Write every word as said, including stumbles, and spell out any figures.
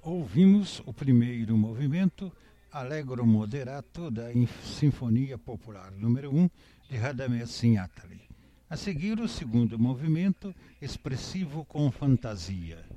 Ouvimos o primeiro movimento, Allegro moderato, da Sinfonia Popular número um, de Radamés Siniatali. A seguir, o segundo movimento, expressivo com fantasia.